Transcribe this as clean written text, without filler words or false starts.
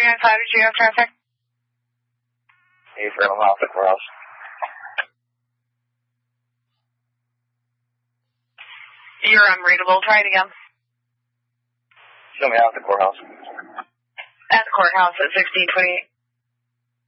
inside, did you have traffic? Hey, for I'm off the courthouse. You're unreadable. Try it again. Show me out the courthouse. At the courthouse at 1628.